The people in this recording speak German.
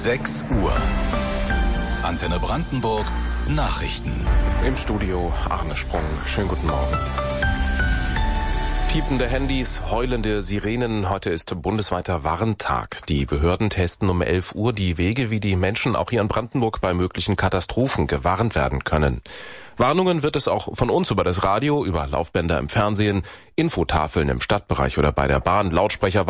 6 Uhr. Antenne Brandenburg Nachrichten. Im Studio Arne Sprung. Schönen guten Morgen. Piepende Handys, heulende Sirenen. Heute ist bundesweiter Warntag. Die Behörden testen um 11 Uhr die Wege, wie die Menschen auch hier in Brandenburg bei möglichen Katastrophen gewarnt werden können. Warnungen wird es auch von uns über das Radio, über Laufbänder im Fernsehen, Infotafeln im Stadtbereich oder bei der Bahn, Lautsprecher